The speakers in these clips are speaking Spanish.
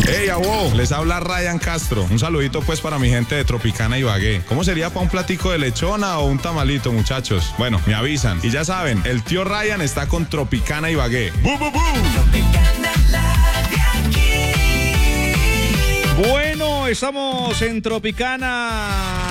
Hey, abo, les habla Ryan Castro. Un saludito pues para mi gente de Tropicana Ibagué. ¿Cómo sería para un platico de lechona o un tamalito, muchachos? Bueno, me avisan. Y ya saben, el tío Ryan está con Tropicana Ibagué. ¡Bu, bu, bu! Tropicana, la de aquí. Bueno, estamos en Tropicana,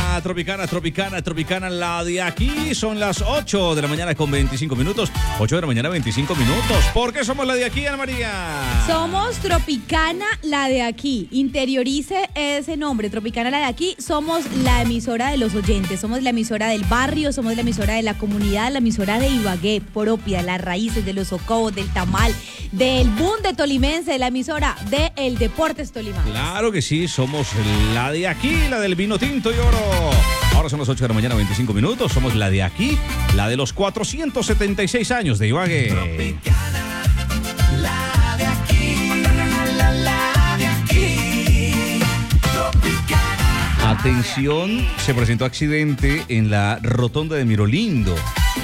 la de aquí. Son las 8 de la mañana con 25 minutos. 8 de la mañana, 25 minutos. ¿Por qué somos la de aquí, Ana María? Somos Tropicana, la de aquí. Interiorice ese nombre, Tropicana, la de aquí. Somos la emisora de los oyentes, somos la emisora del barrio, somos la emisora de la comunidad, la emisora de Ibagué propia, las raíces de los socobos, del tamal, del boom de tolimense, la emisora del Deportes Tolima. Claro que sí, somos la de aquí, la del vino tinto y oro. Ahora son las 8 de la mañana, 25 minutos. Somos la de aquí, la de los 476 años de Ibagué. Tropicana, la de aquí, la de aquí. Tropicana. Atención, se presentó accidente en la rotonda de Mirolindo.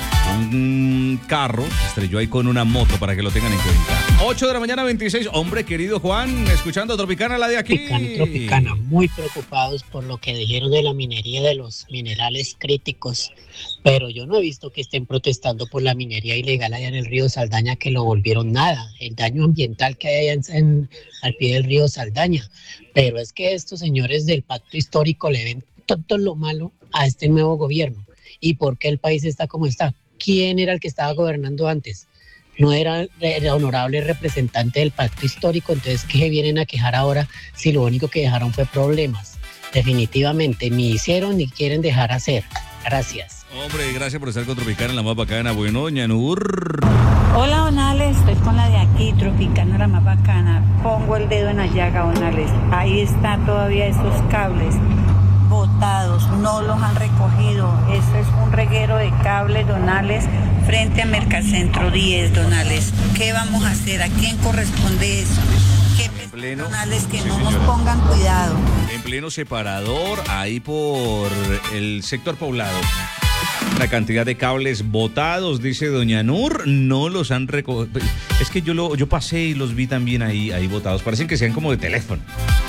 Un carro se estrelló ahí con una moto, para que lo tengan en cuenta. 8 de la mañana, 26. Hombre, querido Juan, escuchando Tropicana, la de aquí. Tropicana, muy preocupados por lo que dijeron de la minería de los minerales críticos, pero yo no he visto que estén protestando por la minería ilegal allá en el río Saldaña, que lo volvieron nada, el daño ambiental que hay allá al pie del río Saldaña. Pero es que estos señores del pacto histórico le ven todo lo malo a este nuevo gobierno. ¿Y por qué el país está como está? ¿Quién era el que estaba gobernando antes? No era el honorable representante del pacto histórico. Entonces, ¿qué vienen a quejar ahora si lo único que dejaron fue problemas? Definitivamente ni hicieron ni quieren dejar hacer. Gracias. Hombre, gracias por estar con Tropicana, la más bacana. Bueno, Ñanur. Hola, Donales, estoy con la de aquí, Tropicana, la más bacana. Pongo el dedo en la llaga, Donales. Ahí están todavía esos cables botados, no los han recogido. Este es un reguero de cables, Donales, frente a Mercacentro 10, Donales. ¿Qué vamos a hacer? ¿A quién corresponde eso? ¿Qué pleno, Donales, que sí, no señora, nos pongan cuidado? En pleno separador, ahí por el sector poblado. La cantidad de cables botados, dice doña Nur, no los han recogido. Es que yo pasé y los vi también ahí botados. Parecen que sean como de teléfono.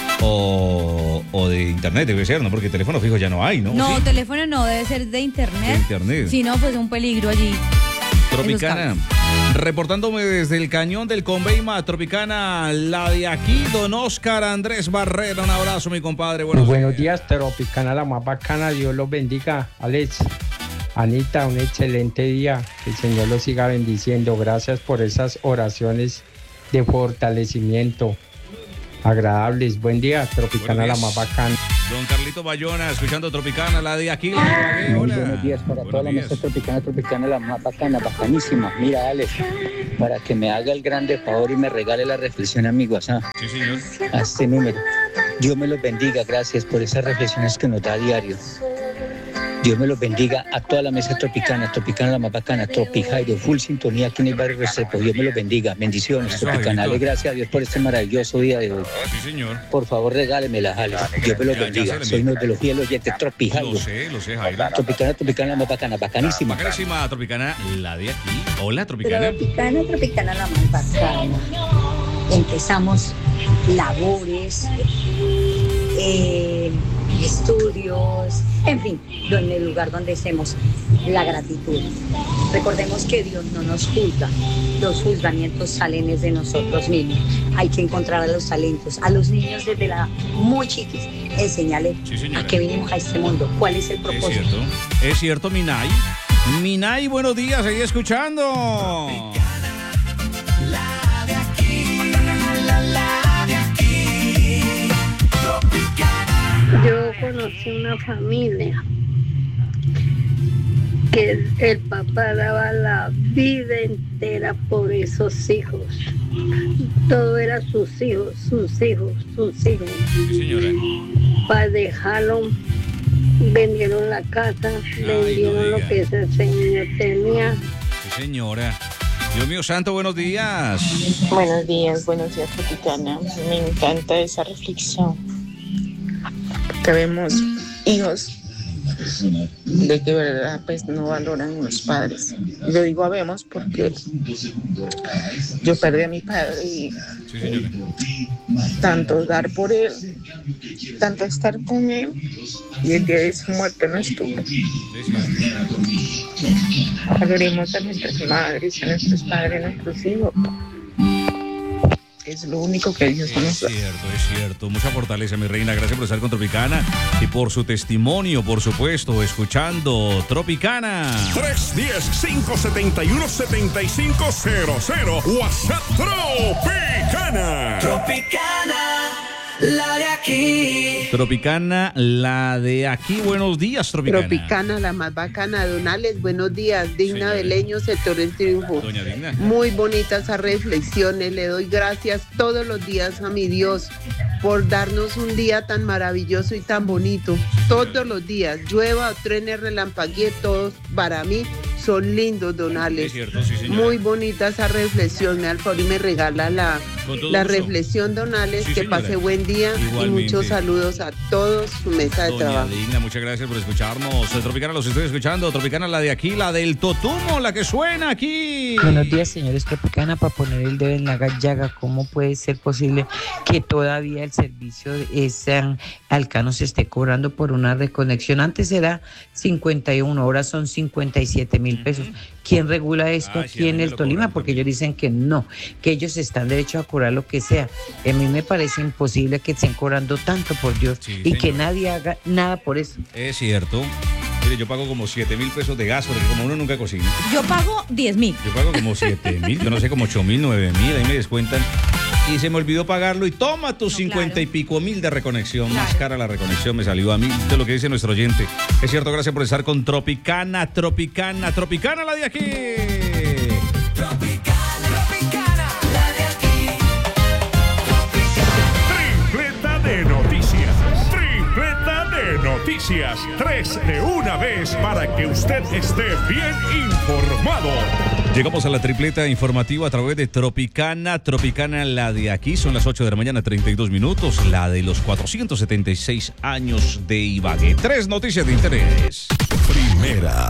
O de internet debe ser, ¿no? Porque teléfono fijo ya no hay, ¿no? No, ¿sí? teléfono no, debe ser de internet. De internet. Si no, pues un peligro allí. Tropicana, reportándome desde el cañón del Conveima, Tropicana, la de aquí, don Oscar Andrés Barrera. Un abrazo, mi compadre. Buenos días, Tropicana, la más bacana. Dios los bendiga. Alex, Anita, un excelente día. Que el Señor los siga bendiciendo. Gracias por esas oraciones de fortalecimiento agradables. Buen día, Tropicana, la más bacana. Don Carlito Bayona, escuchando Tropicana, la de aquí. Hola. Buenos días para toda la mesa Tropicana, la más bacana, bacanísima. Mira, Alex, para que me haga el grande favor y me regale la reflexión a mi WhatsApp. Sí, señor. A este número. Dios me los bendiga, gracias por esas reflexiones que nos da a diario. Dios me los bendiga a toda la mesa Tropicana, la más bacana, Tropijairo, full sintonía aquí en el barrio Restrepo. Dios me los bendiga, bendiciones, Tropicana. Dale gracias a Dios por este maravilloso día de hoy. Sí, señor. Por favor, regálemelas, Alex. Dios me los bendiga. Soy uno de los fieles oyentes, Tropijairo. Lo sé, Jairo. Tropicana, la más bacana, bacanísima. Bacanísima, Tropicana, la de aquí. Hola, Tropicana. Tropicana, la más bacana. Empezamos labores, estudios, en fin, en el lugar donde hacemos la gratitud. Recordemos que Dios no nos juzga, los juzgamientos salen desde nosotros mismos. Hay que encontrar a los talentos, a los niños desde la muy chiquis, enseñarles a qué vinimos a este mundo, cuál es el propósito. Es cierto, Minay. Minay, buenos días, seguí escuchando. Yo conocí una familia que el papá daba la vida entera por esos hijos. Todo era sus hijos. Sí, señora. Para dejarlo, vendieron la casa, vendieron lo que ese señor tenía. Sí, señora. Dios mío santo, buenos días. Buenos días, Tropicana. Me encanta esa reflexión. Que vemos hijos de que verdad pues no valoran los padres. Yo digo habemos porque yo perdí a mi padre y tanto dar por él, tanto estar con él, y el día de su muerte no estuvo. Valoremos a nuestras madres, a nuestros padres, a nuestros hijos. Es lo único que ellos nos dan. Es cierto. Mucha fortaleza, mi reina. Gracias por estar con Tropicana y por su testimonio, por supuesto, escuchando Tropicana. 310-571-7500. WhatsApp Tropicana. Tropicana, la de aquí. Tropicana, la de aquí. Buenos días, Tropicana. Tropicana, la más bacana. Donales, buenos días. Digna Beleño, sector El Triunfo. Doña Digna. Muy bonitas esas reflexiones. Le doy gracias todos los días a mi Dios por darnos un día tan maravilloso y tan bonito. Todos los días, llueva o truene, relampaguee, todos para mí son lindos, Donales. Es cierto, sí, señora. Muy bonita esa reflexión. Me al favor y me regala la reflexión, Donales. Sí, que señora. pase buen día. Igualmente. Y muchos saludos a todos su mesa de Doña trabajo. Digna, muchas gracias por escucharnos. Tropicana, los estoy escuchando. Tropicana, la de aquí, la del Totumo, la que suena aquí. Buenos días, señores Tropicana. Para poner el dedo en la llaga, ¿cómo puede ser posible que todavía el servicio de San Alcano se esté cobrando por una reconexión? Antes era 51, ahora son 57,000 pesos. ¿Quién regula esto aquí en el Tolima? Porque ellos dicen que no, que ellos están derechos a cobrar lo que sea. A mí me parece imposible que estén cobrando tanto, por Dios, y que nadie haga nada por eso. Es cierto. Mire, yo pago como 7,000 pesos de gas, porque como uno nunca cocina. Yo pago 10,000. Yo pago como 7,000, yo no sé, como 8,000, 9,000, ahí me descuentan. Y se me olvidó pagarlo y toma tus 50 y pico mil de reconexión. Más cara la reconexión me salió a mí, de lo que dice nuestro oyente. Es cierto, gracias por estar con Tropicana, Tropicana, Tropicana, la de aquí. Tripleta de noticias. Tripleta de noticias. 3 de una vez para que usted esté bien informado. Llegamos a la tripleta informativa a través de Tropicana, Tropicana, la de aquí. Son las 8 de la mañana, 32 minutos. La de los 476 años de Ibagué. 3 noticias de interés. Primera.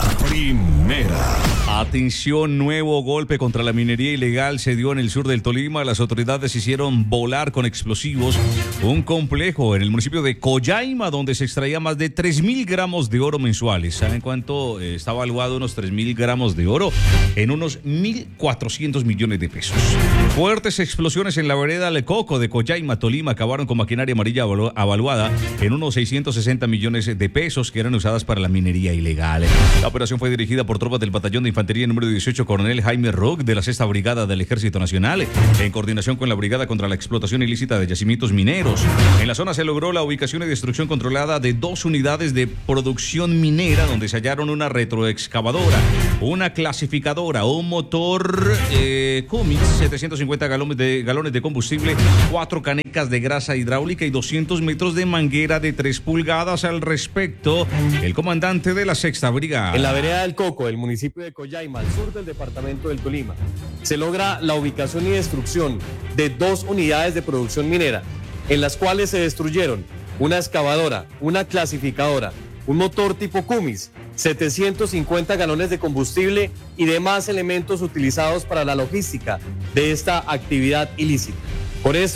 Atención, nuevo golpe contra la minería ilegal se dio en el sur del Tolima. Las autoridades hicieron volar con explosivos un complejo en el municipio de Collaima, donde se extraía más de 3,000 gramos de oro mensuales. ¿Saben cuánto está valuado unos 3,000 gramos de oro? En unos 1.400 millones de pesos. Fuertes explosiones en la vereda El Coco de Collaima, Tolima, acabaron con maquinaria amarilla avaluada en unos 660 millones de pesos que eran usadas para la minería ilegal. La operación fue dirigida por tropas del Batallón de Infantería número 18, Coronel Jaime Rock, de la 6ª Brigada del Ejército Nacional, en coordinación con la Brigada contra la Explotación Ilícita de Yacimientos Mineros. En la zona se logró la ubicación y destrucción controlada de 2 unidades de producción minera, donde se hallaron una retroexcavadora, una clasificadora, un motor Cummins, 750 galones de combustible, 4 canecas de grasa hidráulica y 200 metros de manguera de 3 pulgadas. Al respecto, el comandante de la 6ª Brigada. En la vereda del Coco, del municipio de Collaima, al sur del departamento del Tolima, se logra la ubicación y destrucción de 2 unidades de producción minera, en las cuales se destruyeron una excavadora, una clasificadora, un motor tipo Cummins, 750 galones de combustible y demás elementos utilizados para la logística de esta actividad ilícita. Por esto